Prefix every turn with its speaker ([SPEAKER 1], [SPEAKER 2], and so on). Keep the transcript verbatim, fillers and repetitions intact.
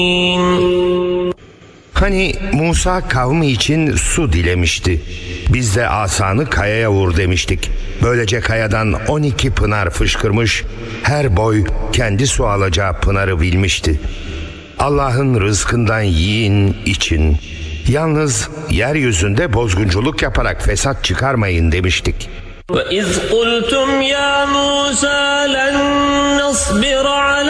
[SPEAKER 1] Hani Musa kavmi için su dilemişti. Biz de asanı kayaya vur demiştik. Böylece kayadan on iki pınar fışkırmış, her boy kendi su alacağı pınarı bilmişti. Allah'ın rızkından yiyin, için. Yalnız yeryüzünde bozgunculuk yaparak fesat çıkarmayın demiştik.
[SPEAKER 2] وَإِذْ قُلْتُمْ يَا مُوسَى لَنْ نَصْبِرَ